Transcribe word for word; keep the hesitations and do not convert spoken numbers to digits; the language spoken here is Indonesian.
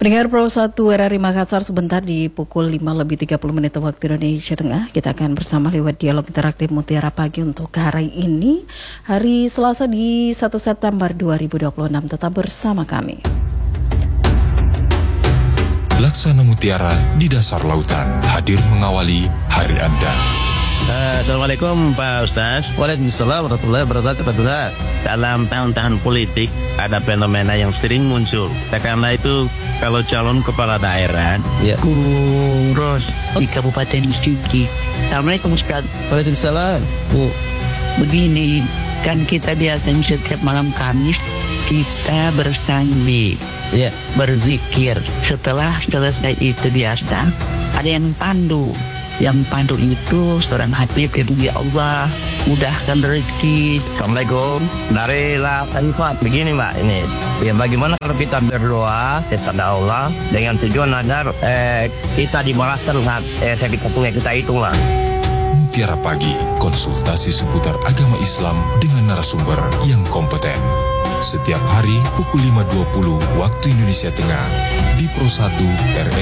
Pendengar Pro satu R R I Makassar, sebentar di pukul lima lebih tiga puluh menit waktu Indonesia Tengah, kita akan bersama lewat dialog interaktif Mutiara Pagi untuk hari ini, hari Selasa di satu September dua ribu dua puluh enam. Tetap bersama kami. Laksana Mutiara di dasar lautan hadir mengawali hari Anda. Assalamualaikum Pak Ustaz. Waalaikumsalam warahmatullahi wabarakatuh. Dalam tahun-tahun politik ada fenomena yang sering muncul. Karena itu kalau calon kepala daerah Ya. Kurus di Kabupaten Suki. Assalamualaikum Ustaz. Waalaikumsalam. Bu, Begini, kan kita biasanya setiap malam Kamis kita bersambi, ya. berzikir. Setelah selesai itu biasa ada yang pandu. Yang pandu itu seorang habib, ya Allah, mudahkan rezeki. Assalamualaikum. Dari La Khalifah begini Mbak, ini ya, bagaimana kalau kita berdoa kepada Allah dengan tujuan agar eh, kita dibalaskan dengan eh, sakit hatinya kita itu lah. Mutiara Pagi, konsultasi seputar agama Islam dengan narasumber yang kompeten. Setiap hari pukul lima dua puluh waktu Indonesia Tengah di Pro satu R R I